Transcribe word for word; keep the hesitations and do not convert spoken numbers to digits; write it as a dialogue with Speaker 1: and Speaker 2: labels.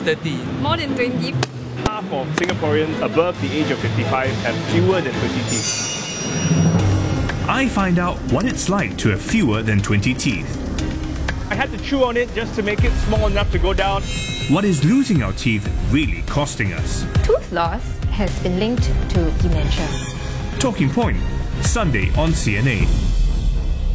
Speaker 1: thirty.
Speaker 2: More than twenty.
Speaker 3: Half of Singaporeans above the age of fifty-five have fewer than twenty teeth.
Speaker 4: I find out what it's like to have fewer than twenty teeth.
Speaker 3: I had to chew on it just to make it small enough to go down.
Speaker 4: What is losing our teeth really costing us?
Speaker 5: Tooth loss has been linked to dementia.
Speaker 4: Talking Point, Sunday on C N A.